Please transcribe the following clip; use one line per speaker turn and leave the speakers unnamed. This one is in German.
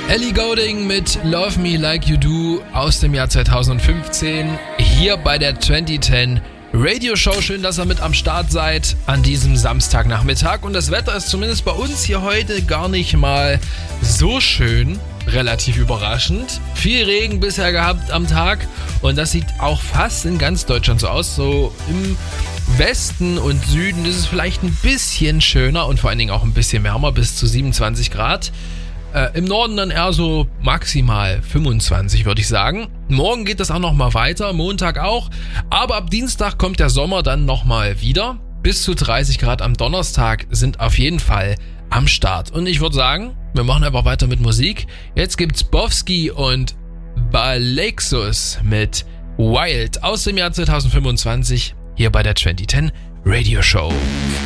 Ellie Goulding mit Love Me Like You Do aus dem Jahr 2015 hier bei der 2010 Radio Show. Schön, dass ihr mit am Start seid an diesem Samstagnachmittag. Und das Wetter ist zumindest bei uns hier heute gar nicht mal so schön. Relativ überraschend. Viel Regen bisher gehabt am Tag und das sieht auch fast in ganz Deutschland so aus. So im Westen und Süden ist es vielleicht ein bisschen schöner und vor allen Dingen auch ein bisschen wärmer, bis zu 27 Grad. Im Norden dann eher so maximal 25, würde ich sagen. Morgen geht das auch nochmal weiter, Montag auch. Aber ab Dienstag kommt der Sommer dann nochmal wieder. Bis zu 30 Grad am Donnerstag sind auf jeden Fall am Start. Und ich würde sagen, wir machen einfach weiter mit Musik. Jetzt gibt's Bofsky und Balexus mit Wild aus dem Jahr 2025 hier bei der 2010 Radio Show.